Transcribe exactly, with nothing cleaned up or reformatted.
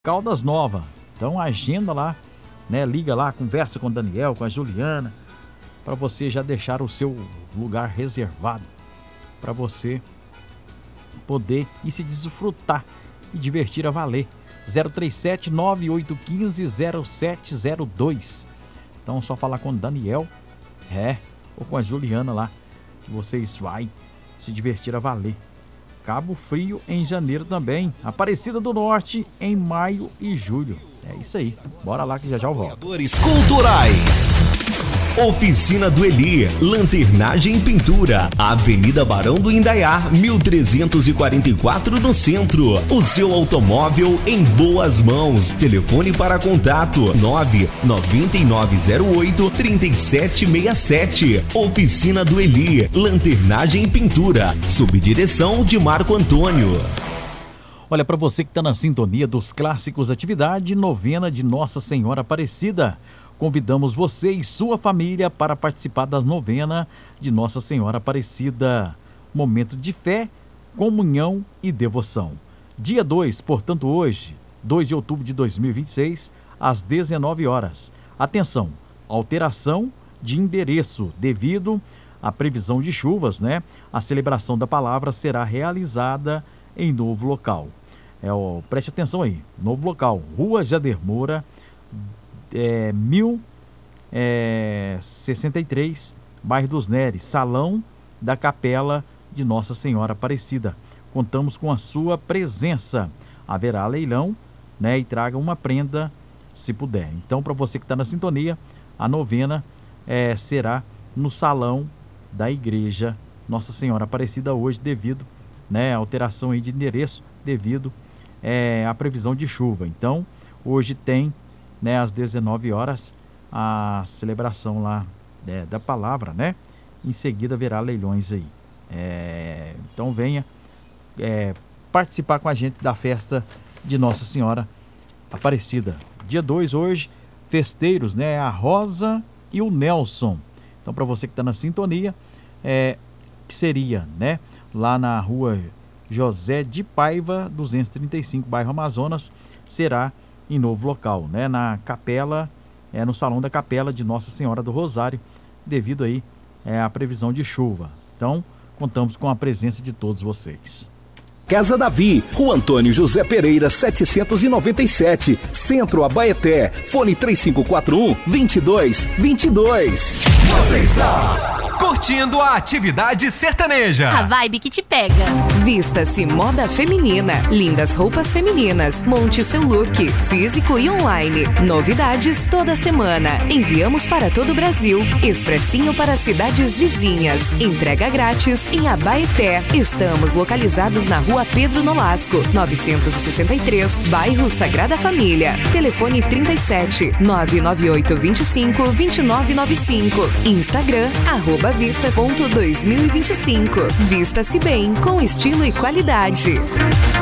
Caldas Nova. Então agenda lá, né? Liga lá, conversa com o Daniel, com a Juliana, para você já deixar o seu lugar reservado para você poder ir se desfrutar e divertir a valer. zero três sete, nove oito um cinco, zero sete zero dois. Então só falar com o Daniel, é, ou com a Juliana lá, que vocês vão se divertir a valer. Cabo Frio em janeiro também. Aparecida do Norte em maio e julho. É isso aí. Bora lá que já já eu volto. Culturais. Oficina do Eli, lanternagem e pintura, Avenida Barão do Indaiá, mil trezentos e quarenta e quatro no centro. O seu automóvel em boas mãos. Telefone para contato nove nove nove zero oito, três sete seis sete. Oficina do Eli, lanternagem e pintura, sob direção de Marco Antônio. Olha, para você que está na sintonia dos clássicos, atividade novena de Nossa Senhora Aparecida. Convidamos você e sua família para participar da novena de Nossa Senhora Aparecida. Momento de fé, comunhão e devoção. Dia dois, portanto hoje, dois de outubro de dois mil e vinte e seis, às dezenove horas. Atenção, alteração de endereço devido à previsão de chuvas, né? A celebração da palavra será realizada em novo local. É, ó, preste atenção aí, novo local, Rua Jader Moura, É, mil sessenta e três, bairro dos Neres, Salão da Capela de Nossa Senhora Aparecida. Contamos com a sua presença. Haverá leilão, né? E traga uma prenda se puder. Então, para você que está na sintonia, a novena é, será no salão da igreja Nossa Senhora Aparecida hoje, devido, né, à alteração aí de endereço, devido é, à previsão de chuva. Então, hoje tem, né, às dezenove horas, a celebração lá, né, da palavra, né? Em seguida haverá leilões aí. É, então venha é, participar com a gente da festa de Nossa Senhora Aparecida. Dia dois hoje, festeiros, né? A Rosa e o Nelson. Então, para você que está na sintonia, é, que seria, né? Lá na rua José de Paiva, duzentos e trinta e cinco, bairro Amazonas, será em novo local, né? Na capela, é no salão da capela de Nossa Senhora do Rosário, devido aí é, à previsão de chuva. Então, contamos com a presença de todos vocês. Casa Davi, Rua Antônio José Pereira, setecentos e noventa e sete, Centro Abaeté, fone três cinco quatro um, dois dois dois dois. Você está curtindo a atividade sertaneja. A vibe que te pega. Vista-se moda feminina, lindas roupas femininas, monte seu look, físico e online. Novidades toda semana. Enviamos para todo o Brasil. Expressinho para cidades vizinhas. Entrega grátis em Abaeté. Estamos localizados na Rua Pedro Nolasco, novecentos e sessenta e três, bairro Sagrada Família. Telefone trinta e sete, nove nove oito dois cinco, dois nove nove cinco. Instagram, arroba vista ponto dois mil e vinte e cinco. Vista-se bem, com estilo e qualidade.